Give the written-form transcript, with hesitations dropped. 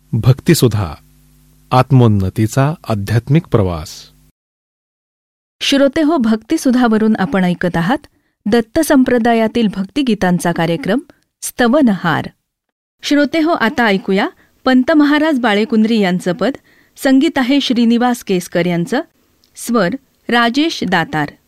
भक्तिसुधा, आत्मोन्नतीचा आध्यात्मिक प्रवास. श्रोतेहो, भक्तिसुधावरून आपण ऐकत आहात दत्त संप्रदायातील भक्तिगीतांचा कार्यक्रम स्तवनहार. श्रोतेहो, आता ऐकूया पंत महाराज बाळेकुंद्री यांचं पद. संगीत आहे श्रीनिवास केसकर यांचं. स्वर राजेश दातार.